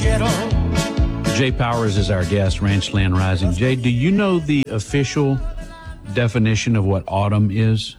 Jay Powers is our guest, Ranchland Rising. Jay, do you know the official definition of what autumn is?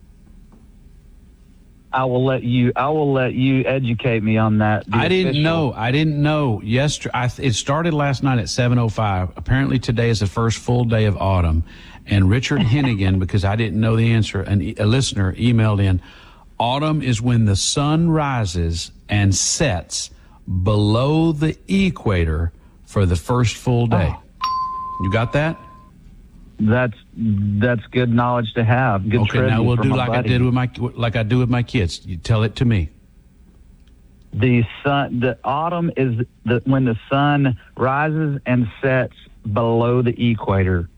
I will let you educate me on that. I didn't know. It started last night at 7:05. Apparently today is the first full day of autumn. And Richard Hennigan, because I didn't know the answer, a listener emailed in, autumn is when the sun rises and sets below the equator for the first full day. Oh. You got that? That's good knowledge to have. Good. Okay, now we'll do like I do with my kids. You tell it to me. The autumn is when the sun rises and sets below the equator.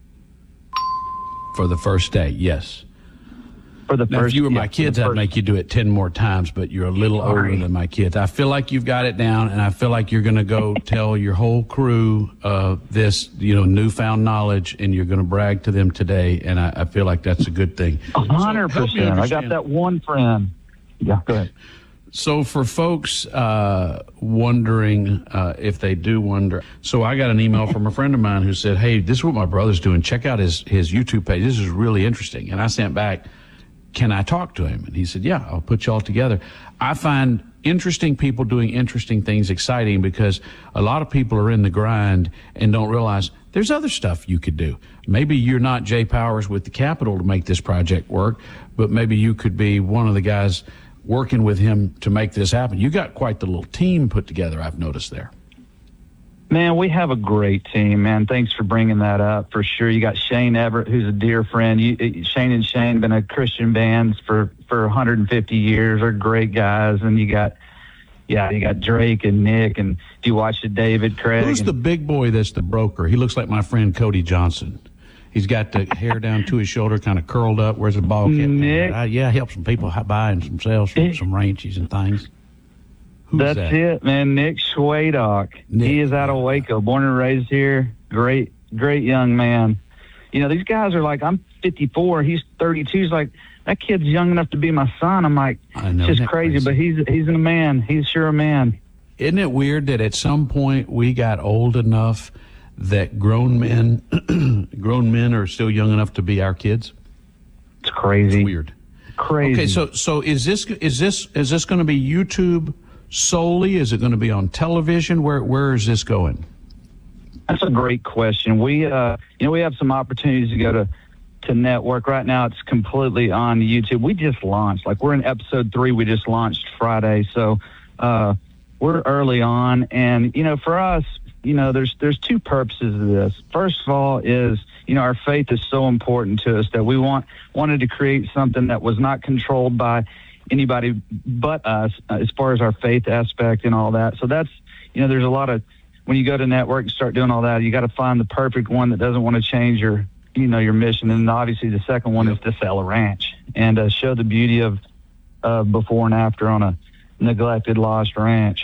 For the first day, yes. For the now, first. If you were my kids, I'd make you do it 10 more times, but you're a little older than my kids. I feel like you've got it down, and I feel like you're going to go tell your whole crew this, newfound knowledge, and you're going to brag to them today, and I feel like that's a good thing. 100%. I got that one friend. Yeah, go ahead. So for folks wondering if they do wonder, so I got an email from a friend of mine who said, hey, this is what my brother's doing. Check out his YouTube page. This is really interesting. And I sent back, can I talk to him? And he said, yeah, I'll put you all together. I find interesting people doing interesting things exciting because a lot of people are in the grind and don't realize there's other stuff you could do. Maybe you're not Jay Powers with the capital to make this project work, but maybe you could be one of the guys working with him to make this happen. You got quite the little team put together, I've noticed there. Man, we have a great team, man. Thanks for bringing that up, for sure. You got Shane Everett, who's a dear friend. Shane and Shane been a Christian bands for 150 years. They're great guys. And you got Drake and Nick, and do you watch the David, Craig? Who's the big boy that's the broker? He looks like my friend Cody Johnson. He's got the hair down to his shoulder, kind of curled up. Where's the ball cap? Nick. Yeah, help some people buy and some sales some ranches and things. That's it, man. Nick Schwadock. He is out of Waco, born and raised here. Great young man. These guys are like, I'm 54. He's 32. He's like, that kid's young enough to be my son. I'm like, it's just crazy, but he's a man. He's sure a man. Isn't it weird that at some point we got old enough that grown men are still young enough to be our kids? It's crazy. It's weird. Crazy. Okay, so is this going to be YouTube solely? Is it going to be on television? Where is this going? That's a great question. We we have some opportunities to go to network. Right now it's completely on YouTube. We just launched. Like, we're in episode 3. We just launched Friday. So we're early on, and for us, there's two purposes of this. First of all is, our faith is so important to us that we wanted to create something that was not controlled by anybody but us as far as our faith aspect and all that. So that's, there's a lot of, when you go to network and start doing all that, you got to find the perfect one that doesn't want to change your mission. And obviously the second one is to sell a ranch and show the beauty of before and after on a neglected, lost ranch.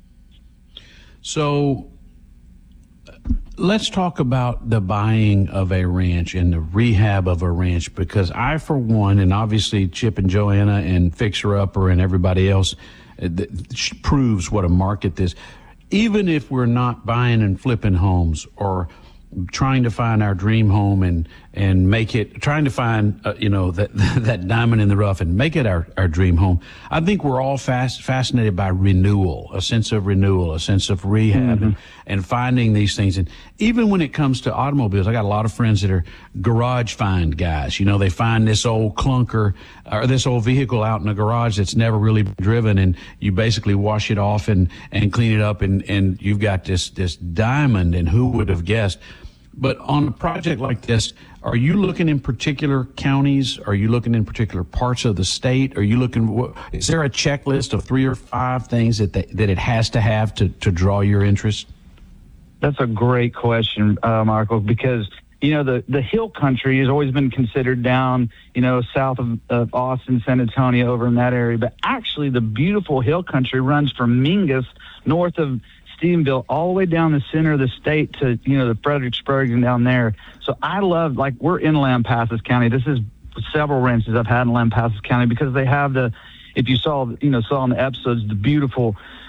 So let's talk about the buying of a ranch and the rehab of a ranch, because I, for one, and obviously Chip and Joanna and Fixer Upper and everybody else, proves what a market this. Even if we're not buying and flipping homes or trying to find our dream home and make it, trying to find that diamond in the rough and make it our dream home, I think we're all fascinated by renewal, a sense of renewal, a sense of rehab, and finding these things. And even when it comes to automobiles, I got a lot of friends that are garage find guys. They find this old clunker or this old vehicle out in a garage that's never really been driven, and you basically wash it off and clean it up, and you've got this diamond. And who would have guessed? But on a project like this, are you looking in particular counties? Are you looking in particular parts of the state? Are you looking? Is there a checklist of 3 or 5 things that it has to have to draw your interest? That's a great question, Michael, because the hill country has always been considered down, south of Austin, San Antonio, over in that area. But actually, the beautiful hill country runs from Mingus, north of Stephenville, all the way down the center of the state to, the Fredericksburg and down there. So I love, we're in Lampasas County. This is several ranches I've had in Lampasas County because they have if you saw in the episodes, the beautiful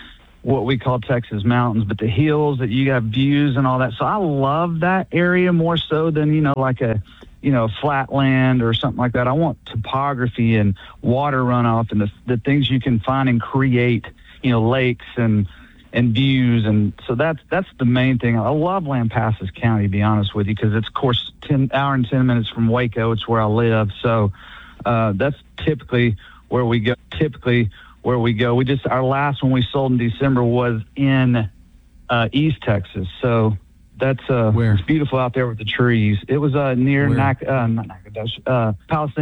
what we call Texas mountains, but the hills that you have views and all that. So I love that area more so than, like a flatland or something like that. I want topography and water runoff and the things you can find and create, lakes and views. And so that's the main thing. I love Lampasas County, to be honest with you, because it's, of course, 10 minutes from Waco. It's where I live. So that's typically where we go. We just, our last one we sold in December was in East Texas. So that's Where? It's beautiful out there with the trees. It was near Where? not Nacogdoches, Palisades.